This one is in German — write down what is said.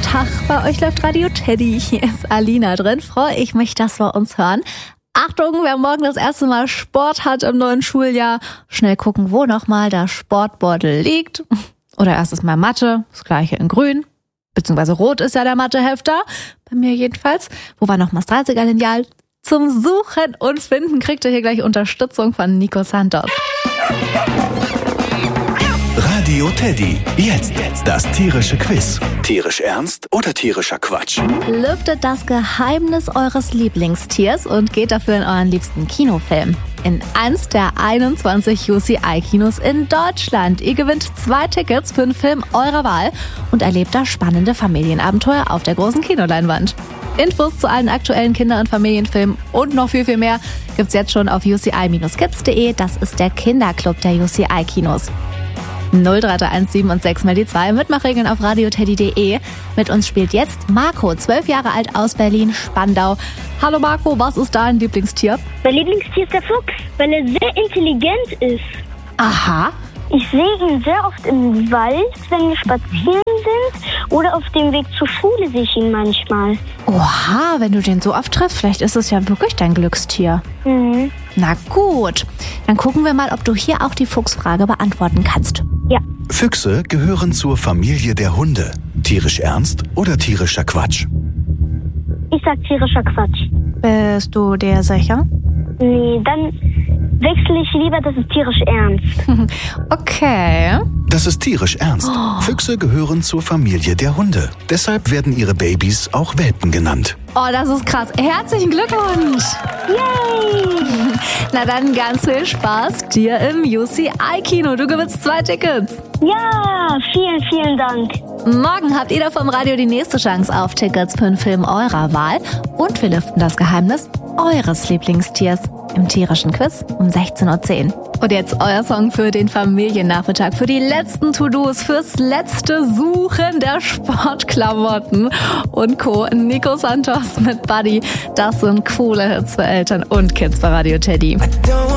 Tag, bei euch läuft Radio Teddy. Hier ist Alina drin. Freue ich mich, dass wir uns hören. Achtung, wer morgen das erste Mal Sport hat im neuen Schuljahr, schnell gucken, wo nochmal der Sportbeutel liegt. Oder erstes Mal Mathe, das gleiche in grün. Beziehungsweise rot ist ja der Mathehefter, bei mir jedenfalls. Wo war nochmal das 30er-Lineal? Zum Suchen und Finden kriegt ihr hier gleich Unterstützung von Nico Santos. Radio Teddy. Jetzt das tierische Quiz. Tierisch ernst oder tierischer Quatsch? Lüftet das Geheimnis eures Lieblingstiers und geht dafür in euren liebsten Kinofilm. In eins der 21 UCI-Kinos in Deutschland. Ihr gewinnt 2 Tickets für einen Film eurer Wahl und erlebt da spannende Familienabenteuer auf der großen Kinoleinwand. Infos zu allen aktuellen Kinder- und Familienfilmen und noch viel, viel mehr gibt's jetzt schon auf uci-kids.de. Das ist der Kinderclub der UCI-Kinos. 03317 und 6 mal die 2. Mitmachregeln auf radioteddy.de. Mit uns spielt jetzt Marco, 12 Jahre alt aus Berlin-Spandau. Hallo Marco, was ist dein Lieblingstier? Mein Lieblingstier ist der Fuchs, weil er sehr intelligent ist. Aha. Ich sehe ihn sehr oft im Wald, wenn wir spazieren sind. Oder auf dem Weg zur Schule sehe ich ihn manchmal. Oha, wenn du den so oft triffst, vielleicht ist es ja wirklich dein Glückstier. Mhm. Na gut, dann gucken wir mal, ob du hier auch die Fuchsfrage beantworten kannst. Ja. Füchse gehören zur Familie der Hunde. Tierisch ernst oder tierischer Quatsch? Ich sag tierischer Quatsch. Bist du dir sicher? Nee, dann wechsle ich lieber, das ist tierisch ernst. Okay. Das ist tierisch ernst. Füchse gehören zur Familie der Hunde. Deshalb werden ihre Babys auch Welpen genannt. Oh, das ist krass. Herzlichen Glückwunsch. Yay! Na dann ganz viel Spaß dir im UCI-Kino. Du gewinnst 2 Tickets. Ja, vielen, vielen Dank. Morgen habt ihr da vom Radio die nächste Chance auf Tickets für einen Film eurer Wahl. Und wir lüften das Geheimnis eures Lieblingstiers im tierischen Quiz um 16:10 Uhr. Und jetzt euer Song für den Familiennachmittag, für die letzten To-Dos, fürs letzte Suchen der Sportklamotten und Co. Nico Santos mit Buddy. Das sind coole Hits für Eltern und Kids bei Radio Teddy.